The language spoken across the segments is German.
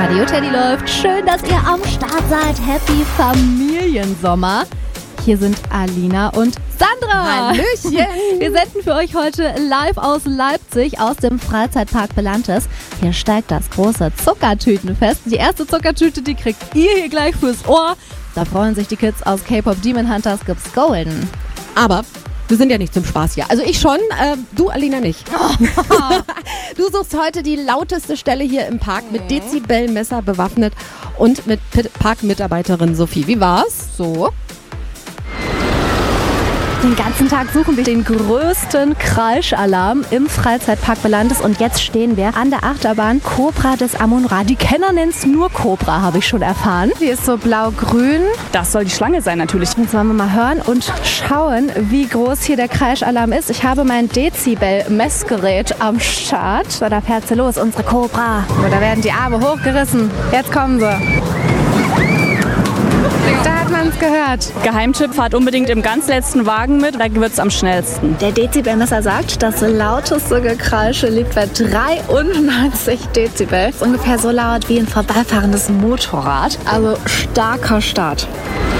Radio Teddy läuft. Schön, dass ihr am Start seid. Happy Familiensommer. Hier sind Alina und Sandra. Hallöchen. Wir senden für euch heute live aus Leipzig, aus dem Freizeitpark Belantes. Hier steigt das große Zuckertütenfest. Die erste Zuckertüte, die kriegt ihr hier gleich fürs Ohr. Da freuen sich die Kids aus K-Pop Demon Hunters. Gibt's Golden. Aber wir sind ja nicht zum Spaß hier. Also ich schon, du Alina nicht. Du suchst heute die lauteste Stelle hier im Park mit Dezibelmesser bewaffnet und mit Parkmitarbeiterin Sophie. Wie war's? So. Den ganzen Tag suchen wir den größten Kreischalarm im Freizeitpark Belantes und jetzt stehen wir an der Achterbahn Cobra des Amon-Ra. Die Kenner nennen es nur Cobra, habe ich schon erfahren. Die ist so blau-grün. Das soll die Schlange sein natürlich. Jetzt wollen wir mal hören und schauen, wie groß hier der Kreischalarm ist. Ich habe mein Dezibel-Messgerät am Start. So, da fährt sie los, unsere Cobra. So, da werden die Arme hochgerissen. Jetzt kommen sie. Da hat man es gehört. Geheimtipp, fahrt unbedingt im ganz letzten Wagen mit, da wird es am schnellsten. Der Dezibelmesser sagt, das lauteste Gekreische liegt bei 93 Dezibel. Ist ungefähr so laut wie ein vorbeifahrendes Motorrad. Also starker Start.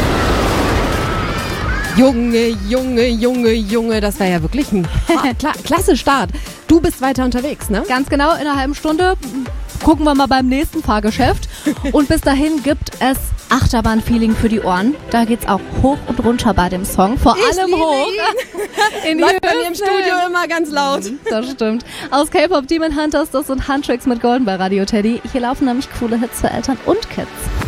Junge, das war ja wirklich ein klasse Start. Du bist weiter unterwegs, ne? Ganz genau, in einer halben Stunde gucken wir mal beim nächsten Fahrgeschäft. Und bis dahin gibt es Achterbahn-Feeling für die Ohren. Da geht's auch hoch und runter bei dem Song. Vor allem hoch. In Läuft bei mir im Studio immer ganz laut. Das stimmt. Aus K-Pop Demon Hunters, das sind Handtricks mit Golden bei Radio Teddy. Hier laufen nämlich coole Hits für Eltern und Kids.